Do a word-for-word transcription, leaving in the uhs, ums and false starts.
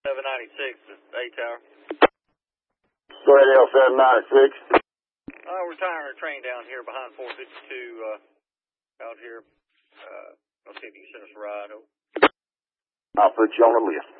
seven ninety-six, A Tower. Go ahead, L seven ninety-six. Uh, we're tiring a train down here behind four fifty-two, uh, out here. Uh, I'll see if you can send us a ride. I'll put you on the list.